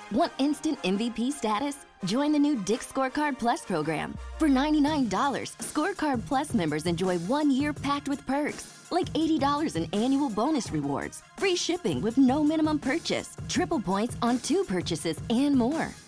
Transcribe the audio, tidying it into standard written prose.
Want instant MVP status? Join the new Dick's Scorecard Plus program. For $99, Scorecard Plus members enjoy 1 year packed with perks, like $80 in annual bonus rewards, free shipping with no minimum purchase, triple points on 2 purchases, and more.